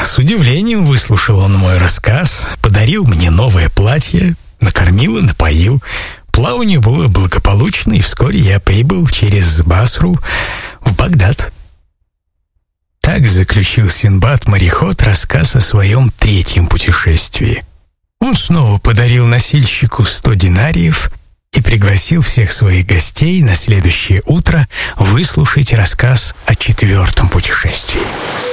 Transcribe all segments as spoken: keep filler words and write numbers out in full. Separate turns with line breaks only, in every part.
С удивлением выслушал он мой рассказ, подарил мне новое платье, накормил и напоил. Плавание было благополучно, и вскоре я прибыл через Басру в Багдад. Так заключил Синдбад-мореход рассказ о своем третьем путешествии. Он снова подарил носильщику сто динариев и пригласил всех своих гостей на следующее утро выслушать рассказ о четвертом путешествии.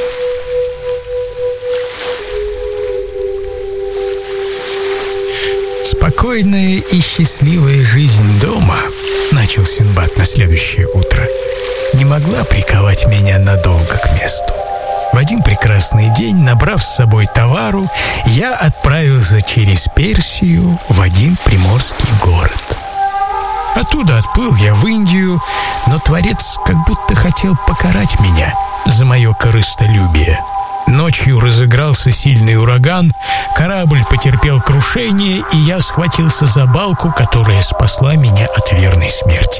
«Спокойная и счастливая жизнь дома», — начал Синдбад на следующее утро, «не могла приковать меня надолго к месту. В один прекрасный день, набрав с собой товару, я отправился через Персию в один приморский город. Оттуда отплыл я в Индию, но Творец как будто хотел покарать меня за мое корыстолюбие. Ночью разыгрался сильный ураган, корабль потерпел крушение, и я схватился за балку, которая спасла меня от верной смерти.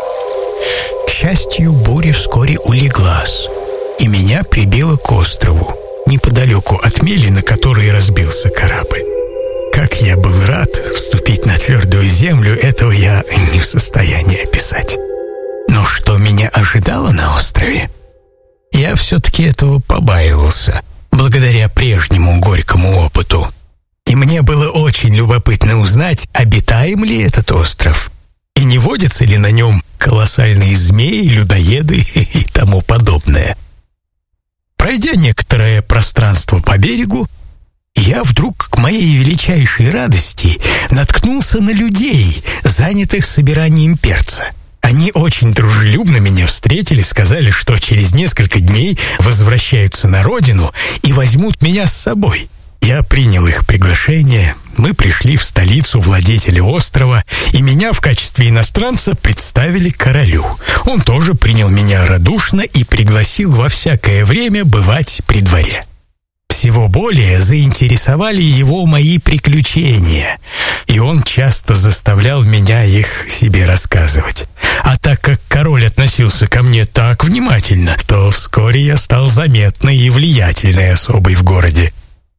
К счастью, буря вскоре улеглась, и меня прибило к острову, неподалеку от мели, на которой разбился корабль. Как я был рад вступить на твердую землю, этого я не в состоянии описать. Но что меня ожидало на острове? Я все-таки этого побаивался, благодаря прежнему горькому опыту. И мне было очень любопытно узнать, обитаем ли этот остров, и не водятся ли на нем колоссальные змеи, людоеды и тому подобное. Пройдя некоторое пространство по берегу, я вдруг, к моей величайшей радости, наткнулся на людей, занятых собиранием перца. Они очень дружелюбно меня встретили, сказали, что через несколько дней возвращаются на родину и возьмут меня с собой. Я принял их приглашение, мы пришли в столицу владетеля острова, и меня в качестве иностранца представили королю. Он тоже принял меня радушно и пригласил во всякое время бывать при дворе. Всего более заинтересовали его мои приключения, и он часто заставлял меня их себе рассказывать. А так как король относился ко мне так внимательно, то вскоре я стал заметной и влиятельной особой в городе.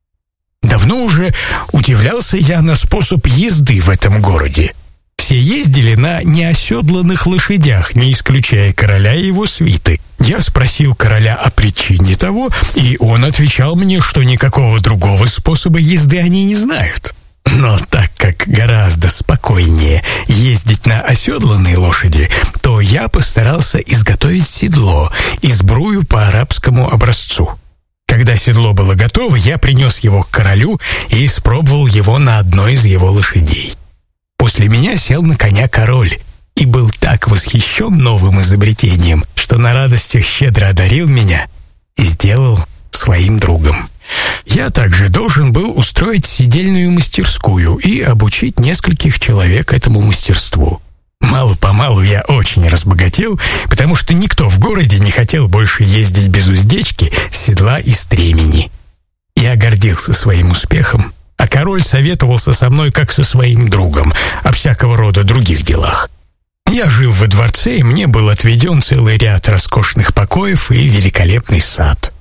Давно уже удивлялся я на способ езды в этом городе. Все ездили на неоседланных лошадях, не исключая короля и его свиты. Я спросил короля о причине того, и он отвечал мне, что никакого другого способа езды они не знают. Но так как гораздо спокойнее ездить на оседланной лошади, то я постарался изготовить седло и сбрую по арабскому образцу. Когда седло было готово, я принес его к королю и испробовал его на одной из его лошадей. После меня сел на коня король и был так восхищен новым изобретением, что на радостях щедро одарил меня и сделал своим другом. Я также должен был устроить сидельную мастерскую и обучить нескольких человек этому мастерству. Мало-помалу я очень разбогател, потому что никто в городе не хотел больше ездить без уздечки, седла и стремени. Я гордился своим успехом, а король советовался со мной как со своим другом о всякого рода других делах. Я жил во дворце, и мне был отведен целый ряд роскошных покоев и великолепный сад.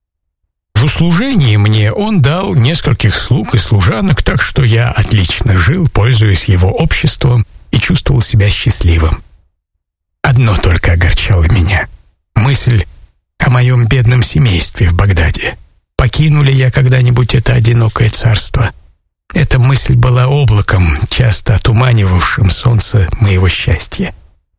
В услужении мне он дал нескольких слуг и служанок, так что я отлично жил, пользуясь его обществом, и чувствовал себя счастливым. Одно только огорчало меня — мысль о моем бедном семействе в Багдаде. Покину ли я когда-нибудь это одинокое царство? Эта мысль была облаком, часто отуманивавшим солнце моего счастья.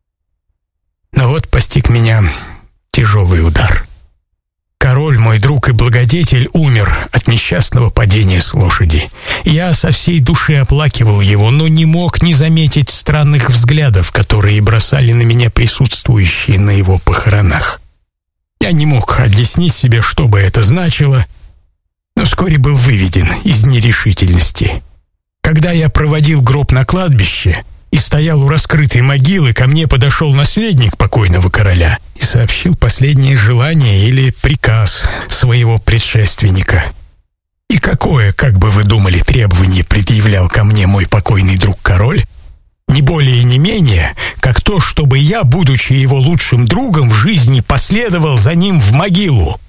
Но вот постиг меня тяжелый удар. Король, мой друг и благодетель, умер от несчастного падения с лошади. Я со всей души оплакивал его, но не мог не заметить странных взглядов, которые бросали на меня присутствующие на его похоронах. Я не мог объяснить себе, что бы это значило, но вскоре был выведен из нерешительности. Когда я проводил гроб на кладбище и стоял у раскрытой могилы, ко мне подошел наследник покойного короля и сообщил последнее желание или приказ своего предшественника. И какое, как бы вы думали, требование предъявлял ко мне мой покойный друг король? Не более и не менее, как то, чтобы я, будучи его лучшим другом, в жизни последовал за ним в могилу.